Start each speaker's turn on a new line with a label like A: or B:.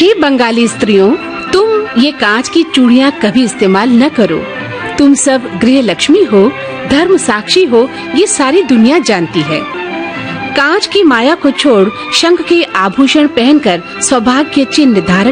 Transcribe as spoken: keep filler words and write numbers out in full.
A: हे बंगाली स्त्रियों, तुम ये कांच की चूड़ियां कभी इस्तेमाल न करो। तुम सब गृह लक्ष्मी हो, धर्म साक्षी हो, ये सारी दुनिया जानती है। कांच की माया को छोड़ शंख के आभूषण पहनकर सौभाग्य चिन्ह धारण